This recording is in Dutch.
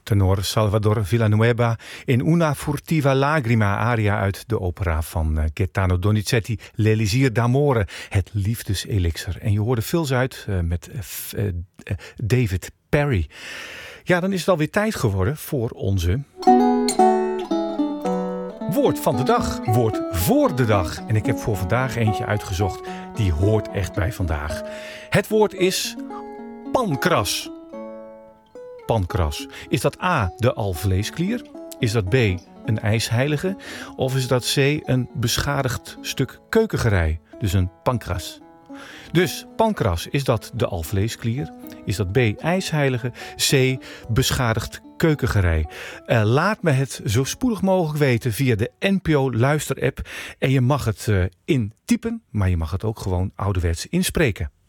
Tenor Salvador Villanueva in Una furtiva lagrima, aria uit de opera van Gaetano Donizetti, L'Elisir d'amore, het liefdeselixer. En je hoorde Phil Zuid met David Perry. Ja, dan is het alweer tijd geworden voor onze woord van de dag, woord voor de dag. En ik heb voor vandaag eentje uitgezocht, die hoort echt bij vandaag. Het woord is pankras. Pankras. Is dat A, de alvleesklier? Is dat B, een ijsheilige? Of is dat C, een beschadigd stuk keukengerei? Dus een pankras. Dus pankras, is dat de alvleesklier? Is dat B, ijsheilige? C, beschadigd keukengerei? Laat me het zo spoedig mogelijk weten via de NPO Luister-app. En je mag het intypen, maar je mag het ook gewoon ouderwets inspreken.